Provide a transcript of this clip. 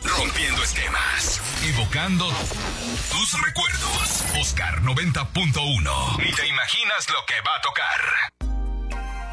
Rompiendo esquemas. Evocando tus recuerdos. Oscar 90.1. Ni te imaginas lo que va a tocar.